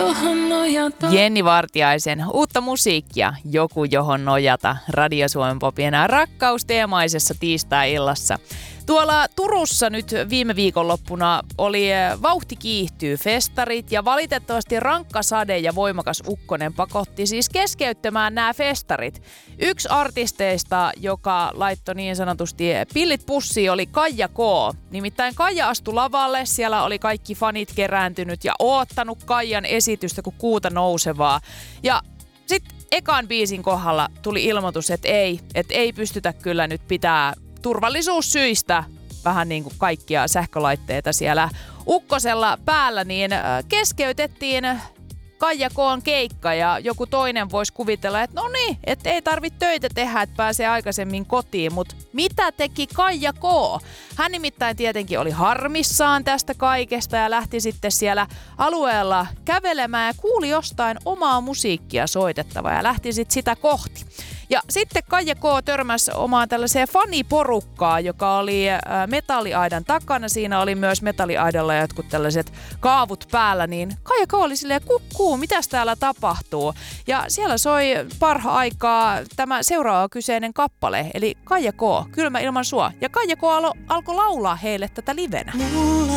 johon nojata. Jenni Vartiaisen uutta musiikkia, joku johon nojata, Radio Suomen Popin rakkausteemaisessa tiistai-illassa. Tuolla Turussa nyt viime viikonloppuna oli Vauhti kiihtyy -festarit ja valitettavasti rankka sade ja voimakas ukkonen pakotti siis keskeyttämään nämä festarit. Yksi artisteista, joka laittoi niin sanotusti pillit pussiin, oli Kaija K. Nimittäin Kaija astui lavalle, siellä oli kaikki fanit kerääntynyt ja oottanut Kaijan esitystä kuin kuuta nousevaa. Ja sitten ekan biisin kohdalla tuli ilmoitus, että ei pystytä kyllä nyt pitää turvallisuussyistä vähän niin kuin kaikkia sähkölaitteita siellä ukkosella päällä, niin keskeytettiin Kaija K:n keikka ja joku toinen voisi kuvitella, että no niin, että ei tarvitse töitä tehdä, että pääsee aikaisemmin kotiin, mutta mitä teki Kaija K? Hän nimittäin tietenkin oli harmissaan tästä kaikesta ja lähti sitten siellä alueella kävelemään ja kuuli jostain omaa musiikkia soitettavaa ja lähti sitten sitä kohti. Ja sitten Kaija K törmäsi omaan tällaiseen faniporukkaan, joka oli metalliaidan takana. Siinä oli myös metalliaidalla jotkut tällaiset kaavut päällä, niin Kaija K oli silleen, kukkuu, mitäs täällä tapahtuu? Ja siellä soi parha-aikaa tämä seuraava kyseinen kappale, eli Kaija K, Kylmä ilman sua. Ja Kaija K alkoi laulaa heille tätä livenä. Mulla